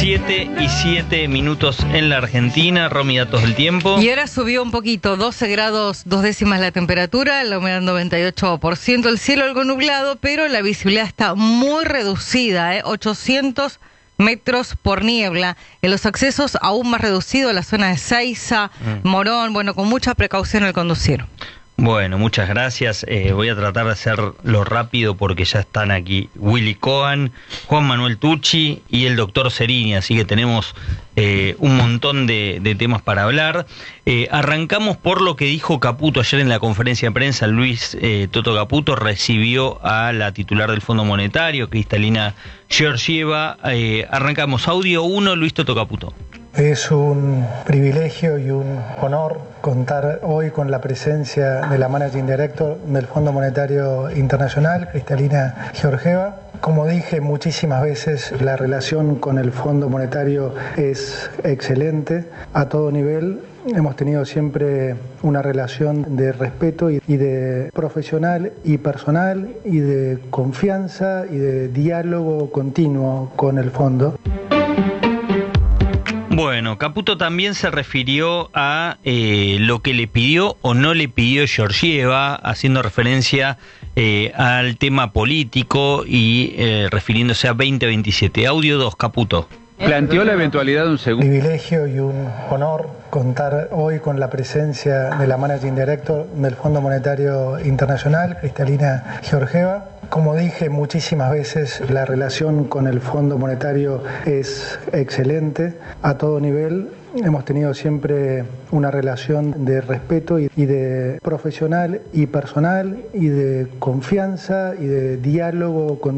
7:07 en la Argentina. Romy, datos del tiempo. Y ahora subió un poquito, 12 grados 2 décimas la temperatura, la humedad 98%, el cielo algo nublado, pero la visibilidad está muy reducida, 800 metros por niebla. En los accesos aún más reducido, la zona de Seiza, Morón, bueno, con mucha precaución al conducir. Bueno, muchas gracias. Voy a tratar de hacerlo rápido porque ya están aquí Willy Cohen, Juan Manuel Tucci y el doctor Cerini, así que tenemos un montón de temas para hablar. Arrancamos por lo que dijo Caputo ayer en la conferencia de prensa. Luis Toto Caputo recibió a la titular del Fondo Monetario, Cristalina Georgieva. Arrancamos, audio 1, Luis Toto Caputo. Es un privilegio y un honor contar hoy con la presencia de la Managing Director del Fondo Monetario Internacional, Cristalina Georgieva. Como dije muchísimas veces, la relación con el Fondo Monetario es excelente a todo nivel. Hemos tenido siempre una relación de respeto y de profesional y personal y de confianza y de diálogo continuo con el fondo. Bueno, Caputo también se refirió a lo que le pidió o no le pidió Georgieva, haciendo referencia al tema político y refiriéndose a 2027. Audio 2, Caputo. Planteó la eventualidad de un segundo privilegio y un honor contar hoy con la presencia de la Managing Director del Fondo Monetario Internacional, Cristalina Georgieva. Como dije muchísimas veces, la relación con el Fondo Monetario es excelente a todo nivel. Hemos tenido siempre una relación de respeto y de profesional y personal y de confianza y de diálogo con